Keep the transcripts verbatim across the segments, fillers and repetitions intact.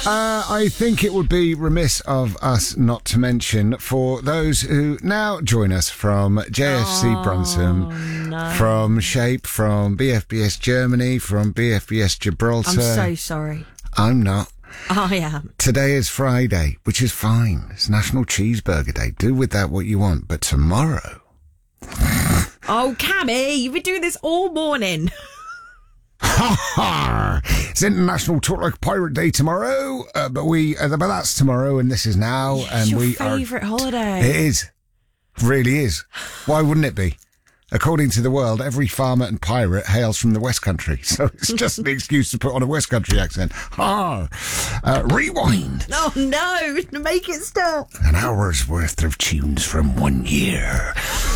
Uh, I think it would be remiss of us not to mention for those who now join us from J F C Oh, Brunson, no. from Shape, from B F B S Germany, from B F B S Gibraltar. I'm so sorry. I'm not. I am. Today is Friday, which is fine. It's National Cheeseburger Day. Do with that what you want. But tomorrow... Oh, Cammy, you've been doing this all morning. Ha ha! It's International Talk Like a Pirate Day tomorrow, uh, but we, uh, but that's tomorrow, and this is now, It's and your we favourite are. holiday. It is, really is. Why wouldn't it be? According to the world, every farmer and pirate hails from the West Country, so it's just an excuse to put on a West Country accent. Ha! Uh, rewind. Oh no! Make it stop. An hour's worth of tunes from one year.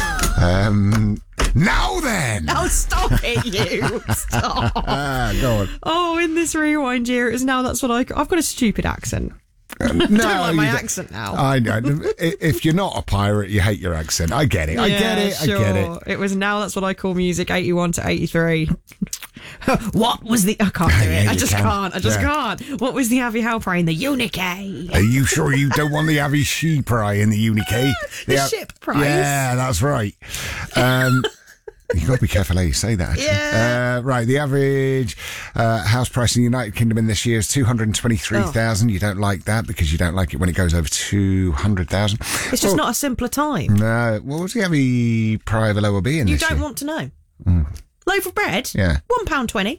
Um. Now then. Oh, stop it, you! Stop. Ah, go on. Oh, in this rewind year, it is now. That's what I. I've got a stupid accent. Um, no, I don't like my you don't- accent now. I know. If you're not a pirate, you hate your accent. I get it. I get it. sure. I get it. It was now. That's what I call music. eighty-one to eighty-three. What was the? I can't do it. Yeah, I you just can. can't. I just Yeah. can't. What was the Abbey Howe parade in the Unique? Are you sure you don't want the Abbey She Pry in the Unique? The Yeah. ship prize. Yeah, that's right. Um, you've got to be careful how you say that, actually. Yeah. Uh, right, the average uh, house price in the United Kingdom in this year is two hundred twenty-three thousand. Oh. You don't like that because you don't like it when it goes over two hundred thousand. It's just not a simpler time. No. What was the Abbey Pry of a lower B in You this don't year? want to know. Loaf of bread. Yeah. One pound twenty.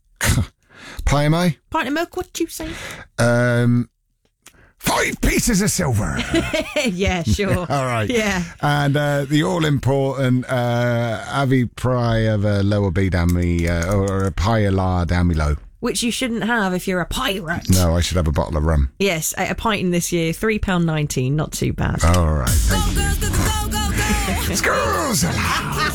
Pie am I? Pint of milk. What do you say? Um, five pieces of silver. Yeah, sure. All right. Yeah. And uh, the all-important uh, Abbey Pry of a lower B down me, uh, or a pie of la down me low. Which you shouldn't have if you're a pirate. No, I should have a bottle of rum. Yes, a a pint in this year, three pound nineteen. Not too bad. All right. Thank you. Girls aloud.